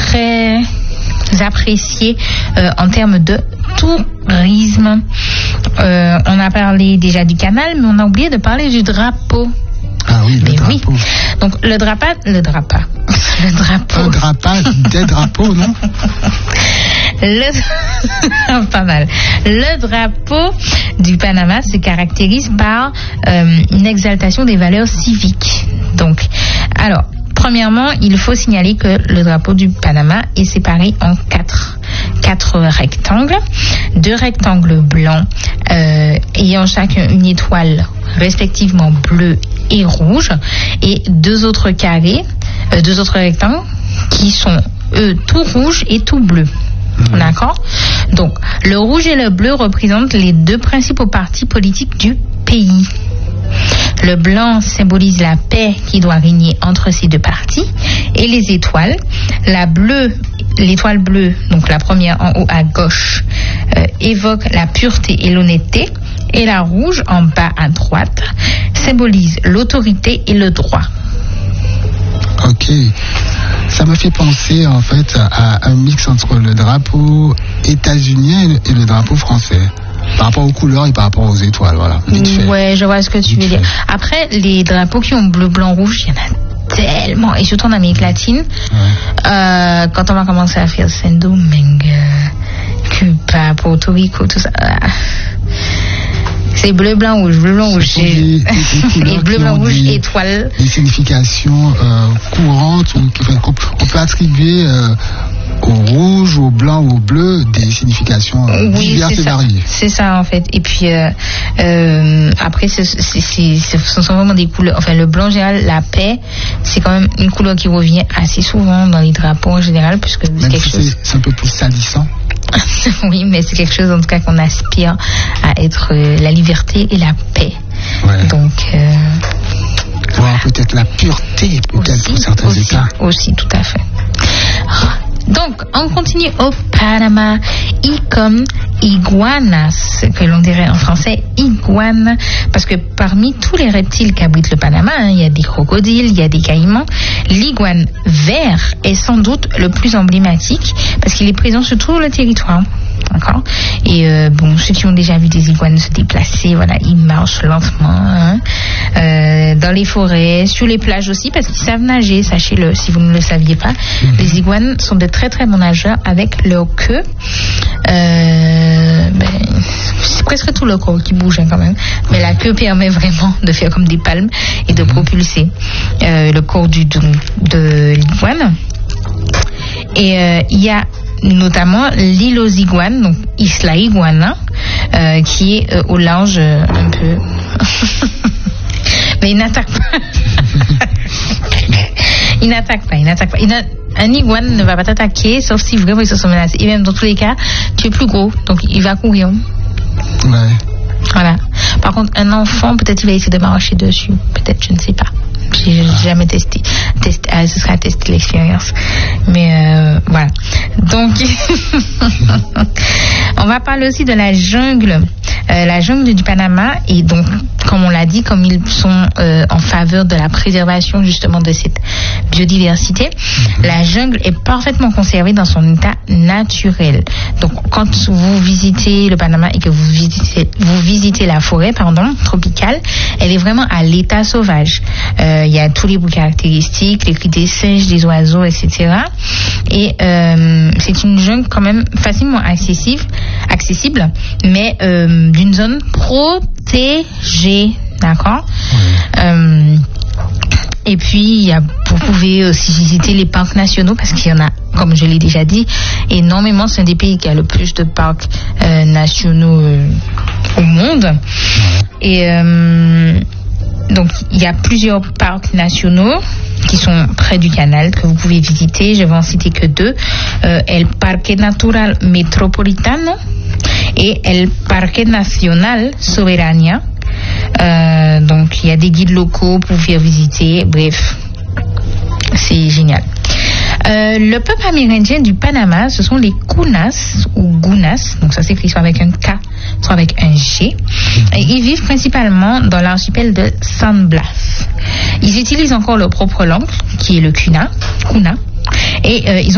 très apprécié en termes de tourisme. On a parlé déjà du canal, mais on a oublié de parler du drapeau. Ah oui, le drapeau. Oui. Donc le drapeau. Un drapeau, des drapeaux, non? Pas mal. Le drapeau du Panama se caractérise par une exaltation des valeurs civiques. Donc, alors, premièrement, il faut signaler que le drapeau du Panama est séparé en quatre rectangles, 2 rectangles blancs ayant chacun une étoile respectivement bleue et rouge, et 2 autres rectangles qui sont eux tout rouges et tout bleus. D'accord? Donc, le rouge et le bleu représentent les 2 principaux partis politiques du pays. Le blanc symbolise la paix qui doit régner entre ces 2 partis, et les étoiles, l'étoile bleue, donc la première en haut à gauche, évoque la pureté et l'honnêteté, et la rouge en bas à droite symbolise l'autorité et le droit. Ok. Ça m'a fait penser en fait à un mix entre le drapeau états-unien et le drapeau français. Par rapport aux couleurs et par rapport aux étoiles, voilà. Ouais, je vois ce que tu veux dire. Après, les drapeaux qui ont bleu, blanc, rouge, il y en a tellement. Et surtout en Amérique latine, quand on va commencer à faire Saint-Domingue, Cuba, Porto Rico, tout ça. C'est bleu, blanc, rouge, bleu, blanc, rouge. Et bleu, blanc, rouge, étoile. Des significations courantes qu'on peut attribuer au rouge, au blanc ou au bleu, des significations diverses et variées. C'est ça en fait. Et puis après, ce sont vraiment des couleurs. Enfin, le blanc en général, la paix, c'est quand même une couleur qui revient assez souvent dans les drapeaux en général, puisque c'est quelque chose. C'est un peu plus salissant. Oui, mais c'est quelque chose en tout cas qu'on aspire à être la liberté et la paix. Ouais. Donc. Voire peut-être la pureté, peut-être pour certains États. Aussi, tout à fait. Donc, on continue au Panama, comme iguanas, que l'on dirait en français iguane, parce que parmi tous les reptiles qu'abrite le Panama, il y a des crocodiles, il y a des caïmans, l'iguane vert est sans doute le plus emblématique, parce qu'il est présent sur tout le territoire. D'accord. Et ceux qui ont déjà vu des iguanes se déplacer, voilà, ils marchent lentement dans les forêts, sur les plages aussi, parce qu'ils savent nager, sachez-le, si vous ne le saviez pas. Les iguanes sont de très très bons nageurs avec leur queue. C'est presque tout le corps qui bouge quand même, mais la queue permet vraiment de faire comme des palmes et de propulser le corps de l'iguane. Et il y a notamment l'île aux iguanes, donc Isla Iguana, qui est au large un peu. Mais il n'attaque pas. Il n'attaque pas. Un iguane ne va pas t'attaquer, sauf si vraiment ils se sont menacés. Et même dans tous les cas, tu es plus gros, donc il va courir. Ouais. Voilà. Par contre, un enfant, peut-être il va essayer de marcher dessus. Peut-être, je ne sais pas. J'ai jamais testé. Ce sera à tester l'expérience. Mais voilà. Donc, on va parler aussi de la jungle. La jungle du Panama, et donc, comme on l'a dit, comme ils sont en faveur de la préservation justement de cette biodiversité, la jungle est parfaitement conservée dans son état naturel. Donc, quand vous visitez le Panama et que vous visitez la forêt, tropicale, elle est vraiment à l'état sauvage. Il y a tous les bouts caractéristiques, les cris des singes, des oiseaux, etc. Et c'est une jungle quand même facilement accessible, mais d'une zone protégée, d'accord. Et puis vous pouvez aussi visiter les parcs nationaux, parce qu'il y en a, comme je l'ai déjà dit, énormément. C'est un des pays qui a le plus de parcs nationaux au monde. Et donc il y a plusieurs parcs nationaux qui sont près du canal que vous pouvez visiter. Je vais en citer que 2. El Parque Natural Metropolitano et El Parque Nacional Soberania. Donc il y a des guides locaux pour faire visiter. Bref, c'est génial. Le peuple amérindien du Panama, ce sont les Kunas ou Gunas, donc ça s'écrit soit avec un K, soit avec un G. Et ils vivent principalement dans l'archipel de San Blas. Ils utilisent encore leur propre langue, qui est le Kuna. Et ils ont